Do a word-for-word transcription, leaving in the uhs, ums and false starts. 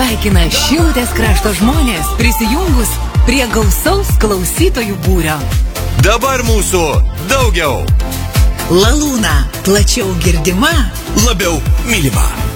sveikina Šilutės krašto žmonės prisijungus prie gausaus klausytojų būrio. Dabar mūsų daugiau. Lalūna, plačiau girdima, labiau mylima.